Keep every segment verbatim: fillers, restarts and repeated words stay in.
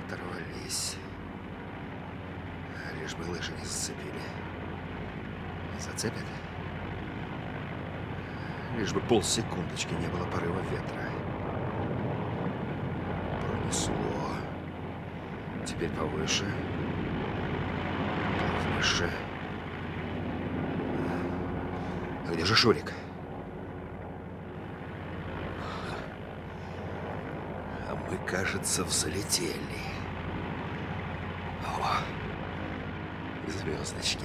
оторвались. Лишь бы лыжи не зацепили. Не зацепят? Лишь бы полсекундочки не было порыва ветра. Пронесло. Теперь повыше. Повыше. А где же Шурик? А мы, кажется, взлетели. О, звездочки.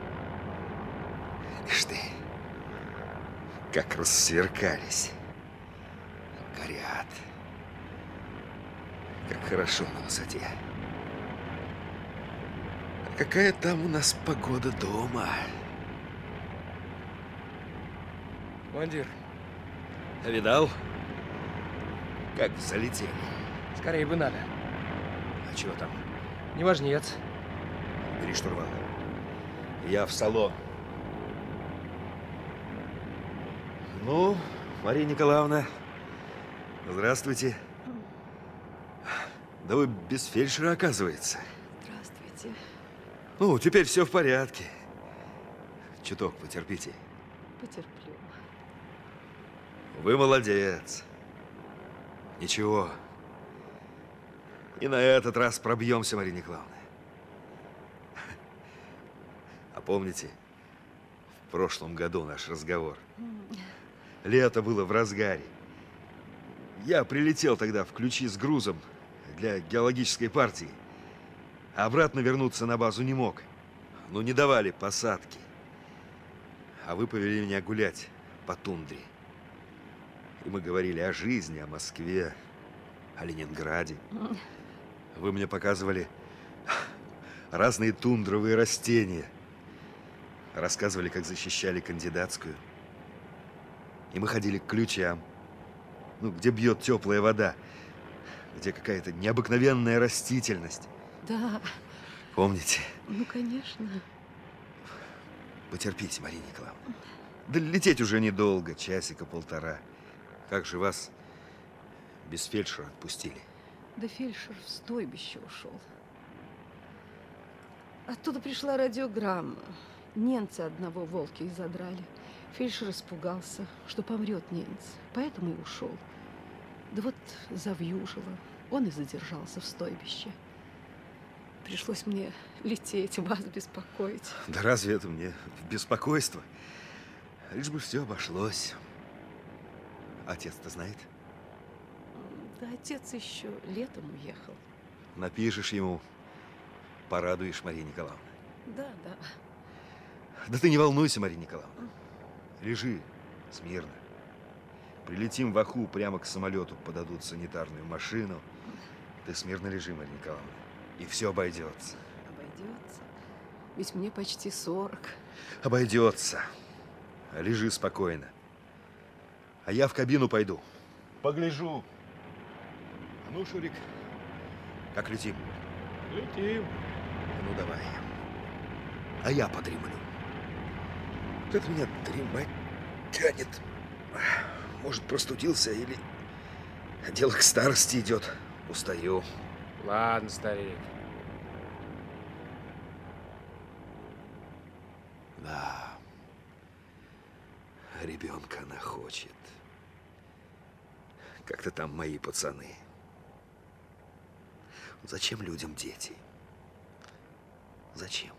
Ишь ты, как рассверкались. Горят. Как хорошо на высоте. А какая там у нас погода дома? Командир. Видал? Как залетели? Скорее бы надо. А чего там? Неважнец. Бери штурвал. Я в салон. Ну, Мария Николаевна, здравствуйте. Да вы без фельдшера, оказывается. Здравствуйте. Ну, теперь все в порядке. Чуток потерпите. Потерплю. Вы молодец. Ничего. И на этот раз пробьемся, Мария Николаевна. А помните, в прошлом году наш разговор? Лето было в разгаре. Я прилетел тогда в Ключи с грузом для геологической партии. А обратно вернуться на базу не мог. Ну, не давали посадки. А вы повели меня гулять по тундре. И мы говорили о жизни, о Москве, о Ленинграде. Вы мне показывали разные тундровые растения. Рассказывали, как защищали кандидатскую. И мы ходили к Ключам, ну, где бьет теплая вода, где какая-то необыкновенная растительность. Да. Помните? Ну, конечно. Потерпите, Мария Николаевна. Да лететь уже недолго, часика-полтора. Как же вас без фельдшера отпустили? Да фельдшер в стойбище ушел. Оттуда пришла радиограмма. Немцы одного Волки задрали. Фельдшер испугался, что помрет немец, поэтому и ушел. Да вот завьюжило. Он и задержался в стойбище. Пришлось мне лететь, вас беспокоить. Да разве это мне беспокойство? Лишь бы все обошлось. Отец-то знает? Да отец еще летом уехал. Напишешь ему, порадуешь, Мария Николаевна. Да, да. Да ты не волнуйся, Мария Николаевна. Лежи смирно. Прилетим в Аху, прямо к самолету подадут санитарную машину. Ты смирно лежи, Мария Николаевна, и все обойдется. Обойдется. Ведь мне почти сорок. Обойдется. Лежи спокойно. А я в кабину пойду. Погляжу. Ну, Шурик, как летим? Летим. Ну, давай. А я подремлю. Как меня дремать тянет. Может, простудился или дело к старости идет. Устаю. Ладно, старик. Да. Ребенка она хочет. Как-то там мои пацаны. Зачем людям дети? Зачем?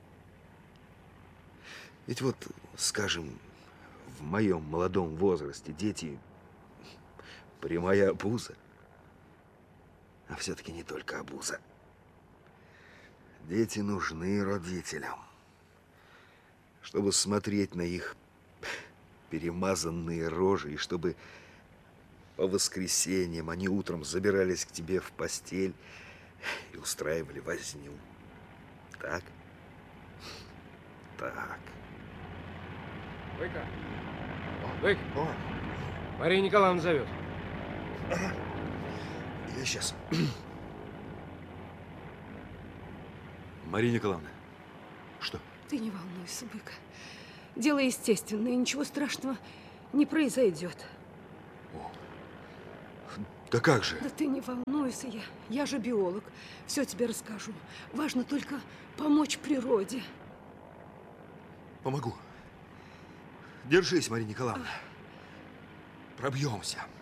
Ведь вот, скажем, в моем молодом возрасте дети – прямая обуза. А все-таки не только обуза. Дети нужны родителям, чтобы смотреть на их перемазанные рожи, и чтобы по воскресеньям они утром забирались к тебе в постель и устраивали возню. Так? Так. Выка. Вык. Мария Николаевна зовет. Я сейчас. Мария Николаевна, что? Ты не волнуйся, Быка. Дело естественное, ничего страшного не произойдет. О, Да как же? Да ты не волнуйся, я, я же биолог. Все тебе расскажу. Важно только помочь природе. Помогу. Держись, Мария Николаевна. Пробьемся.